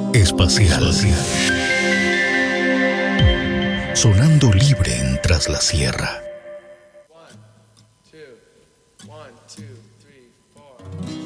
Espacial. Sonando libre en Tras la Sierra. 1, 2, 1, 2, 3, 4.